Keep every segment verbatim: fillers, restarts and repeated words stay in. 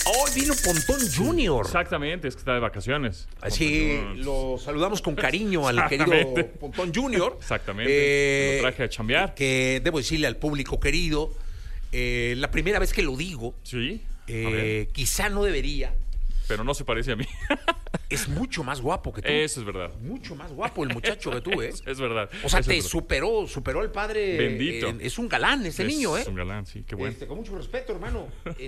Hoy vino Pontón Junior. Exactamente, es que está de vacaciones. Así lo saludamos con cariño al querido Pontón Junior. Exactamente, eh, lo traje a chambear. Que debo decirle al público querido, eh, la primera vez que lo digo, sí, eh, quizá no debería. Pero no se parece a mí. Es mucho más guapo que tú. Eso es verdad. Mucho más guapo el muchacho que tú, ¿eh? Es, es verdad. O sea, Eso te es superó, superó el padre. Bendito. Eh, es un galán ese es niño, ¿eh? Es un galán, sí, qué bueno. Este, con mucho respeto, hermano.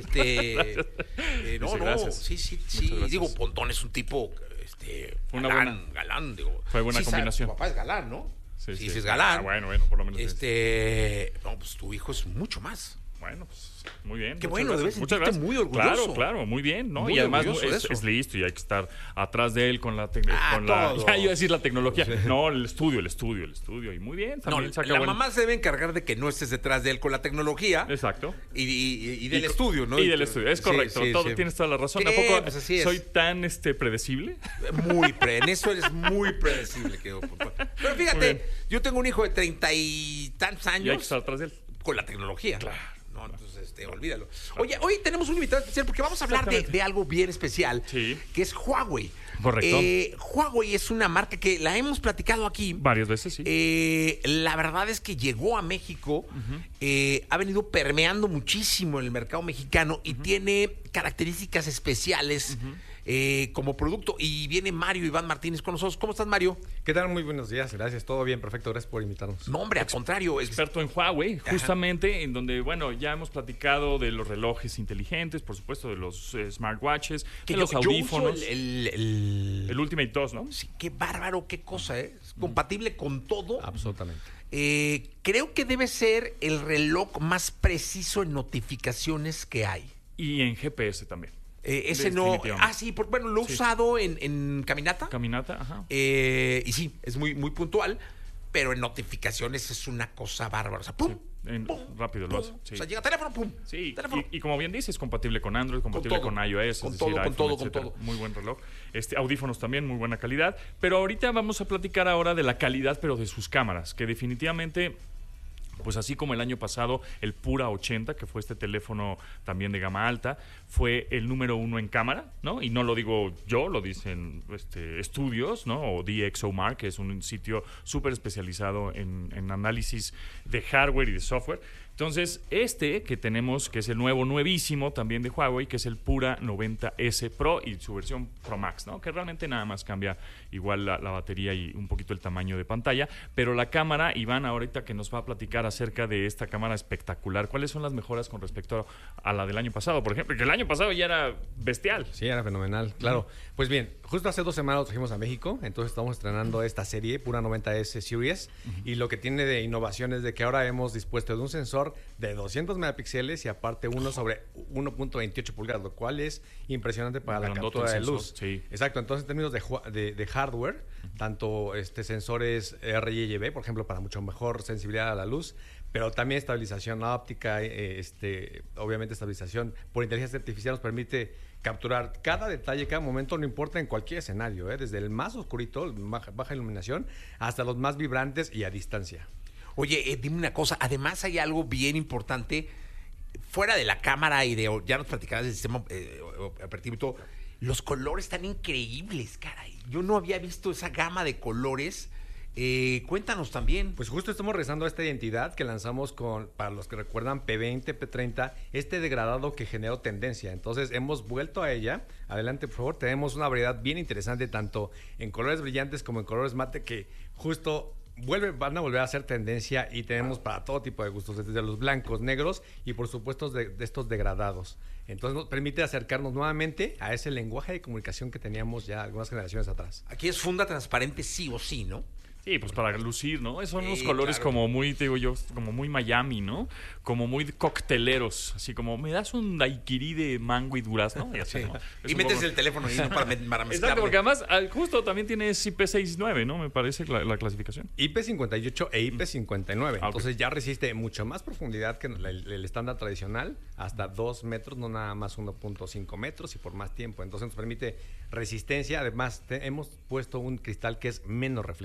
Este, eh, no, Dice, no, gracias. sí, sí, Muchas sí. gracias. Digo, Pontón es un tipo, este, Fue una galán, buena- galán, digo. Fue buena Sí, combinación. Su papá es galán, ¿no? Sí, Sí, sí. sí es galán. Ah, bueno, bueno, por lo menos. Este, no, pues tu hijo es mucho más. Bueno, pues muy bien. Qué muchas bueno, gracias. debes Muchas sentirte gracias. muy orgulloso. Claro, claro, muy bien, ¿no? Muy y además orgulloso de es, eso. es listo y hay que estar atrás de él con la tecnología. Ah, con la, todo. ya iba a decir la tecnología. No, el estudio, el estudio, el estudio. Y muy bien, No, también saca la buen- mamá se debe encargar de que no estés detrás de él con la tecnología. Exacto. Y, y- y del Y- estudio, ¿no? Y del estudio, es Sí, correcto. sí, todo, sí. Tienes toda la razón. Sí, ¿A poco pues así es. soy tan este predecible? Muy pre, en eso eres muy predecible, querido Pontón. Pero Muy fíjate, bien. yo tengo un hijo de treinta y tantos Y hay que años estar atrás de él. con la tecnología. Claro. No, entonces, este, olvídalo. Oye, hoy tenemos un invitado especial porque vamos a hablar de, Exactamente. de algo bien especial, Sí. que es Huawei. Correcto. Eh, Huawei es una marca que la hemos platicado aquí. Varias veces, sí. Eh, la verdad es que llegó a México, eh, ha venido permeando muchísimo en el mercado mexicano y tiene características especiales eh, como producto. Y viene Mario Iván Martínez con nosotros. ¿Cómo estás, Mario? ¿Qué tal? Muy buenos días, gracias. Todo bien, perfecto. Gracias por invitarnos. No, hombre, al contrario. Es, Experto en Huawei, justamente, en donde, bueno, ya hemos platicado de los relojes inteligentes, por supuesto, de los eh, smartwatches, que de yo- los yo uso audífonos. el, el- el- El Ultimate dos, ¿no? Sí, qué bárbaro, qué cosa, ¿eh? Es compatible con todo. Absolutamente. Eh, creo que debe ser el reloj más preciso en notificaciones que hay. Y en G P S también. Eh, ese no. Definitivamente. Ah, sí, por- bueno, lo he Sí. usado en, en caminata. Caminata, ajá. Eh, y sí, es muy, muy puntual, pero en notificaciones es una cosa bárbara. O sea, pum. Sí, en- pum, rápido pum. lo hace. Sí. O sea, llega teléfono, pum. Sí, teléfono. y, y como bien dices, es compatible con Android, compatible todo, con, iOS, con es todo, decir, con iPhone, todo, con etcétera. todo. Muy buen reloj. Este, audífonos también, muy buena calidad. Pero ahorita vamos a platicar ahora de la calidad, pero de sus cámaras, que definitivamente... Pues así como el año pasado, el Pura ochenta, que fue este teléfono también de gama alta, fue el número uno en cámara, ¿no? Y no lo digo yo, lo dicen este, estudios, ¿no? O DxOMark, que es un sitio súper especializado en, en análisis de hardware y de software. Entonces, este que tenemos, que es el nuevo, nuevísimo también de Huawei, que es el Pura noventa ese Pro y su versión Pro Max, ¿no? Que realmente nada más cambia igual la, la batería y un poquito el tamaño de pantalla. Pero la cámara, Iván, ahorita que nos va a platicar acerca de esta cámara espectacular, ¿cuáles son las mejoras con respecto a la del año pasado, por ejemplo? Que el año pasado ya era bestial. Sí, era fenomenal, claro. Pues bien, justo hace dos semanas lo trajimos a México, entonces estamos estrenando esta serie, Pura noventa ese Series, y lo que tiene de innovación es de que ahora hemos dispuesto de un sensor de doscientos megapíxeles y aparte uno sobre uno punto veintiocho pulgadas, lo cual es impresionante para la Grandote captura de el sensor, luz. sí. Exacto, entonces en términos de, ju- de, de hardware, tanto este, sensores R Y B, por ejemplo, para mucho mejor sensibilidad a la luz, pero también estabilización óptica, eh, este, obviamente estabilización por inteligencia artificial nos permite capturar cada detalle, cada momento, no importa en cualquier escenario, ¿eh? Desde el más oscurito, baja, baja iluminación, hasta los más vibrantes y a distancia. Oye, eh, dime una cosa. Además, hay algo bien importante. Fuera de la cámara y de. Ya nos platicabas del sistema eh, operativo y todo. Los colores están increíbles, caray. Yo no había visto esa gama de colores. Eh, cuéntanos también. Pues justo estamos regresando a esta identidad que lanzamos con, para los que recuerdan, P veinte, P treinta, este degradado que generó tendencia. Entonces hemos vuelto a ella. Adelante, por favor. Tenemos una variedad bien interesante, tanto en colores brillantes como en colores mate, que justo vuelve, van a volver a ser tendencia y tenemos para todo tipo de gustos, desde los blancos, negros y por supuesto de, de estos degradados. Entonces nos permite acercarnos nuevamente a ese lenguaje de comunicación que teníamos ya algunas generaciones atrás. Aquí es funda transparente sí o sí, ¿no? Sí, pues para lucir, ¿no? Son unos Sí, colores claro. como muy, te digo yo, como muy Miami, ¿no? Como muy cocteleros, así como, ¿me das un daiquiri de mango y durazno? Y así, Sí. ¿no? Es Y un metes poco- el teléfono ahí, ¿no? Para, me- para mezclarle. Exacto, porque además al- justo también tiene I P sesenta y nueve, ¿no? Me parece la, la clasificación. I P cincuenta y ocho e I P cincuenta y nueve. Ah, ok. Entonces ya resiste mucho más profundidad que el, el estándar tradicional, hasta dos metros, no nada más uno punto cinco metros y por más tiempo. Entonces nos permite resistencia. Además, te- hemos puesto un cristal que es menos reflejante. Entonces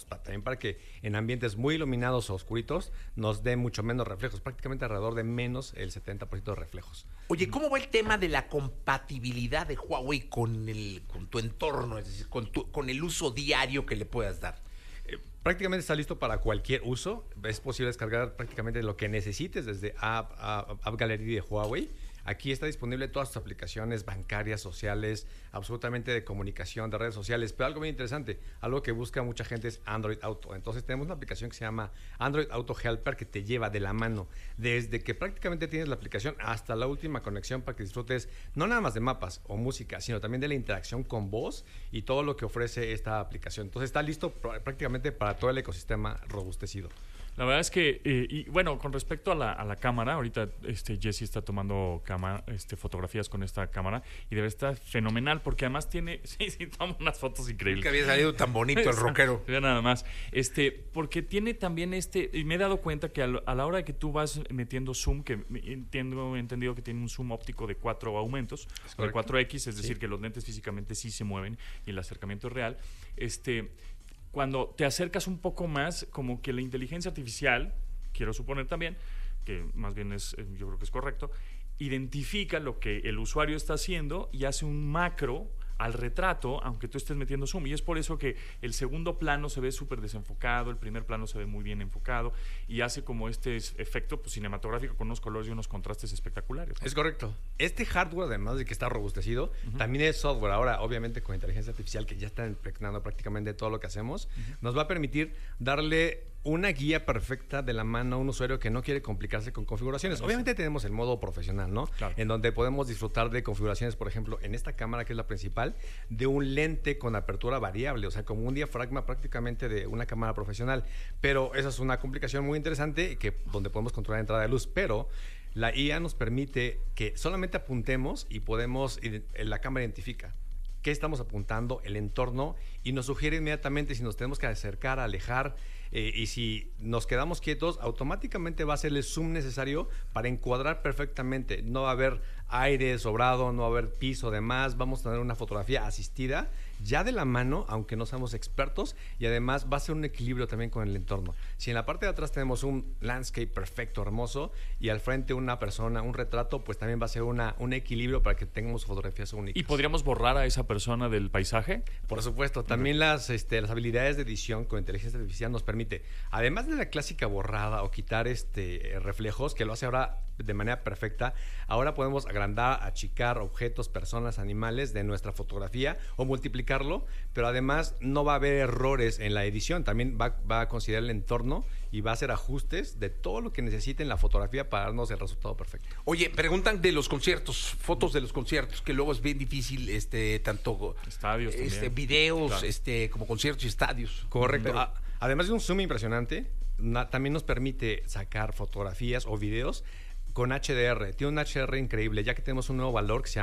pues para, también para que en ambientes muy iluminados o oscuritos nos dé mucho menos reflejos, prácticamente alrededor de menos el setenta por ciento de reflejos. Oye, ¿cómo va el tema de la compatibilidad de Huawei con, el, con tu entorno, es decir, con, tu, con el uso diario que le puedas dar? Eh, prácticamente está listo para cualquier uso. Es posible descargar prácticamente lo que necesites desde App, App, App Gallery de Huawei. Aquí está disponible todas sus aplicaciones bancarias, sociales, absolutamente de comunicación, de redes sociales. Pero algo bien interesante, algo que busca mucha gente es Android Auto. Entonces tenemos una aplicación que se llama Android Auto Helper que te lleva de la mano desde que prácticamente tienes la aplicación hasta la última conexión para que disfrutes no nada más de mapas o música, sino también de la interacción con voz y todo lo que ofrece esta aplicación. Entonces está listo prácticamente para todo el ecosistema robustecido. La verdad es que, eh, y bueno, con respecto a la, a la cámara, ahorita este, Jesse está tomando cama, este, fotografías con esta cámara y debe estar fenomenal porque además tiene, sí, sí, toma unas fotos increíbles. Nunca había salido tan bonito el rockero. Vea nada más. Este, porque tiene también este, y me he dado cuenta que a, lo, a la hora de que tú vas metiendo zoom, que entiendo, he entendido que tiene un zoom óptico de cuatro aumentos, de cuatro equis, es decir, sí, que los lentes físicamente sí se mueven y el acercamiento es real. Este... Cuando te acercas un poco más, como que la inteligencia artificial, quiero suponer también, que más bien es, yo creo que es correcto, identifica lo que el usuario está haciendo y hace un macro al retrato, aunque tú estés metiendo zoom. Y es por eso que el segundo plano se ve súper desenfocado, el primer plano se ve muy bien enfocado y hace como este efecto pues, cinematográfico con unos colores y unos contrastes espectaculares, ¿no? Es correcto. Este hardware, además de que está robustecido, uh-huh, también es software. Ahora, obviamente, con inteligencia artificial, que ya está impregnando prácticamente todo lo que hacemos, uh-huh, nos va a permitir darle una guía perfecta de la mano a un usuario que no quiere complicarse con configuraciones. Claro, obviamente sí, tenemos el modo profesional, ¿no? Claro. En donde podemos disfrutar de configuraciones, por ejemplo, en esta cámara que es la principal, de un lente con apertura variable, o sea, como un diafragma prácticamente de una cámara profesional. Pero esa es una complicación muy interesante que, donde podemos controlar la entrada de luz, pero la I A nos permite que solamente apuntemos y podemos, la cámara identifica qué estamos apuntando, el entorno, y nos sugiere inmediatamente si nos tenemos que acercar, alejar, eh, y si nos quedamos quietos, automáticamente va a ser el zoom necesario para encuadrar perfectamente. No va a haber aire sobrado, no va a haber piso de más, vamos a tener una fotografía asistida ya de la mano, aunque no seamos expertos, y además va a ser un equilibrio también con el entorno. Si en la parte de atrás tenemos un landscape perfecto, hermoso, y al frente una persona, un retrato, pues también va a ser una, un equilibrio para que tengamos fotografías únicas. ¿Y podríamos borrar a esa persona del paisaje? Por supuesto, también uh-huh, las, este, las habilidades de edición con inteligencia artificial nos permite, además de la clásica borrada o quitar este, reflejos, que lo hace ahora de manera perfecta, ahora podemos agrandar, achicar objetos, personas, animales de nuestra fotografía o multiplicarlo, pero además no va a haber errores en la edición, también va, va a considerar el entorno y va a hacer ajustes de todo lo que necesite en la fotografía para darnos el resultado perfecto. Oye, preguntan de los conciertos, fotos de los conciertos, que luego es bien difícil, este, tanto estadios, este, videos, claro, este, como conciertos y estadios. Correcto. Pero, a, además de un zoom impresionante, na, también nos permite sacar fotografías o videos con H D R. Tiene un H D R increíble, ya que tenemos un nuevo valor que se llama